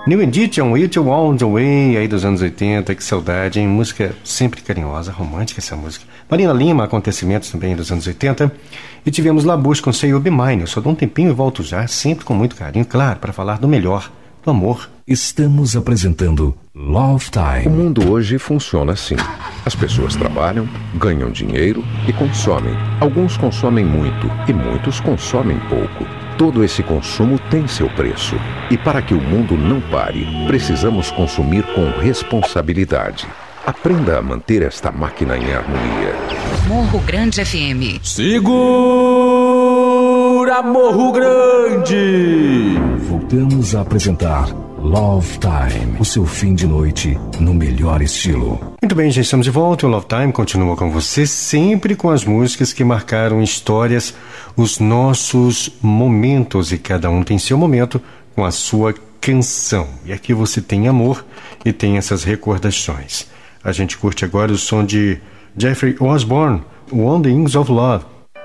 New Edition, It On The Way, aí dos anos 80, que saudade, hein? Música sempre carinhosa, romântica essa música. Marina Lima, Acontecimentos também dos anos 80. E tivemos Labus com Say You'll Be Mine. Eu só dou um tempinho e volto já, sempre com muito carinho, claro, para falar do melhor, do amor. Estamos apresentando Love Time. O mundo hoje funciona assim. As pessoas trabalham, ganham dinheiro e consomem. Alguns consomem muito e muitos consomem pouco. Todo esse consumo tem seu preço. E para que o mundo não pare, precisamos consumir com responsabilidade. Aprenda a manter esta máquina em harmonia. Morro Grande FM. Segura, Morro Grande! Voltamos a apresentar Love Time, o seu fim de noite no melhor estilo. Muito bem, já estamos de volta. O Love Time continua com você, sempre com as músicas que marcaram histórias, os nossos momentos, e cada um tem seu momento com a sua canção. E aqui você tem amor e tem essas recordações. A gente curte agora o som de Jeffrey Osborne, One Wings of Love.